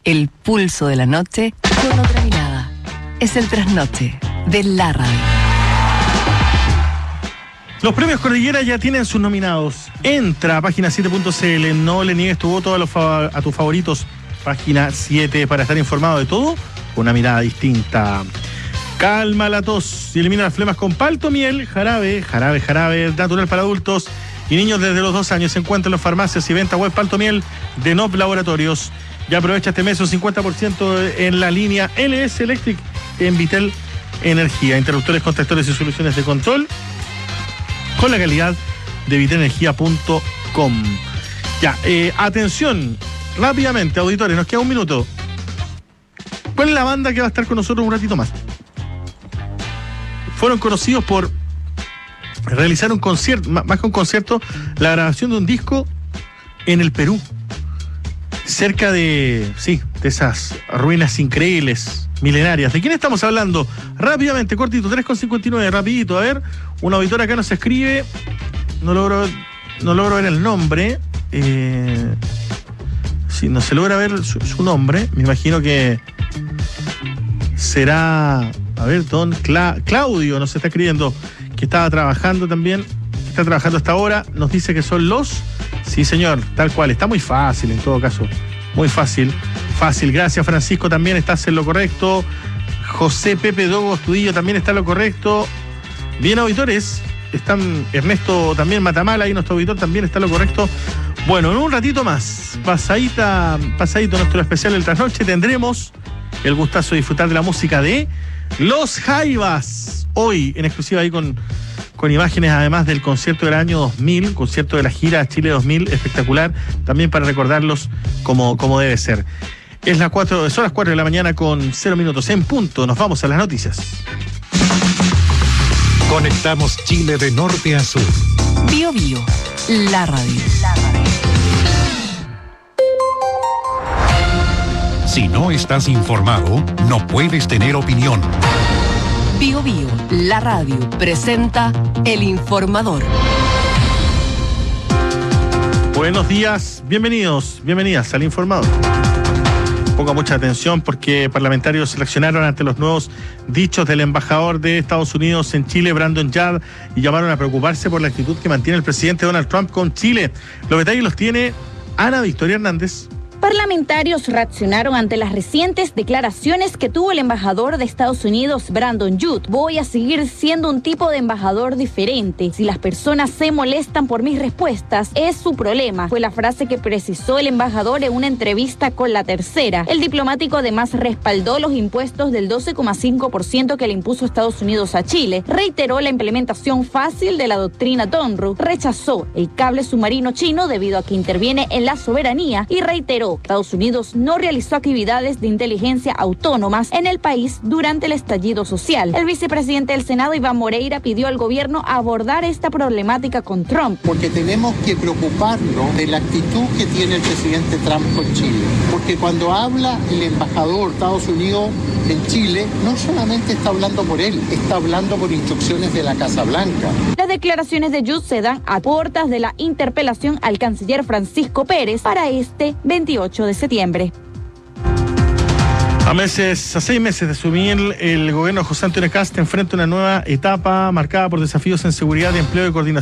El pulso de la noche con otra mirada. Es el trasnoche de la radio. Los premios Cordillera ya tienen sus nominados. Entra a página7.cl, no le niegues tu voto a tus favoritos. Página 7 para estar informado de todo con una mirada distinta. Calma la tos y elimina las flemas con Paltomiel, jarabe natural para adultos y niños desde los 2 años. Se encuentra en las farmacias y venta web Paltomiel de NOP Laboratorios. Ya aprovecha este mes un 50% en la línea LS Electric en Vitel Energía. Interruptores, contactores y soluciones de control con la calidad de vitelenergia.com. Ya, atención, rápidamente, auditores, nos queda un minuto. ¿Cuál es la banda que va a estar con nosotros un ratito más? Fueron conocidos por realizar un concierto, más que un concierto, la grabación de un disco en el Perú. Cerca de esas ruinas increíbles, milenarias. ¿De quién estamos hablando? Rápidamente, cortito, 3:59, rapidito. A ver, un auditor acá nos escribe. No logro ver el nombre. Si no se logra ver su nombre, me imagino que será, a ver, don Claudio nos está escribiendo, que estaba trabajando también, está trabajando hasta ahora, nos dice que son los... Sí, señor, tal cual, está muy fácil en todo caso, muy fácil, gracias Francisco, también estás en lo correcto, José Pepe Dogo Estudillo también está en lo correcto, bien auditores, están Ernesto también Matamala, ahí nuestro auditor también está en lo correcto. Bueno, en un ratito más, pasadito nuestro especial del trasnoche, tendremos el gustazo de disfrutar de la música de Los Jaivas, hoy en exclusiva ahí con imágenes además del concierto del año 2000, concierto de la gira Chile 2000, espectacular, también para recordarlos como debe ser. Son las 4 de la mañana con 0 minutos en punto, nos vamos a las noticias. Conectamos Chile de norte a sur. Bio Bio, la radio. Si no estás informado, no puedes tener opinión. Bio Bio, la radio, presenta El Informador. Buenos días, bienvenidas al Informador. Ponga mucha atención porque parlamentarios reaccionaron ante los nuevos dichos del embajador de Estados Unidos en Chile, Brandon Yard, y llamaron a preocuparse por la actitud que mantiene el presidente Donald Trump con Chile. Los detalles los tiene Ana Victoria Hernández. Parlamentarios reaccionaron ante las recientes declaraciones que tuvo el embajador de Estados Unidos, Brandon Yard. Voy a seguir siendo un tipo de embajador diferente. Si las personas se molestan por mis respuestas, es su problema. Fue la frase que precisó el embajador en una entrevista con La Tercera. El diplomático además respaldó los impuestos del 12,5% que le impuso Estados Unidos a Chile. Reiteró la implementación fácil de la doctrina Tonru. Rechazó el cable submarino chino debido a que interviene en la soberanía y reiteró Estados Unidos no realizó actividades de inteligencia autónomas en el país durante el estallido social. El vicepresidente del Senado, Iván Moreira, pidió al gobierno abordar esta problemática con Trump. Porque tenemos que preocuparnos de la actitud que tiene el presidente Trump con Chile. Porque cuando habla el embajador de Estados Unidos en Chile, no solamente está hablando por él, está hablando por instrucciones de la Casa Blanca. Las declaraciones de Yard se dan a puertas de la interpelación al canciller Francisco Pérez para este 28 de septiembre. A 6 meses de asumir el gobierno de José Antonio Kast enfrenta una nueva etapa marcada por desafíos en seguridad, empleo y coordinación.